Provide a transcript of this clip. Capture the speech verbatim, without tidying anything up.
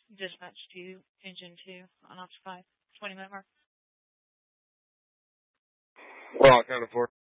Dispatch to engine two on occupied. twenty minute mark. Well, I kind of for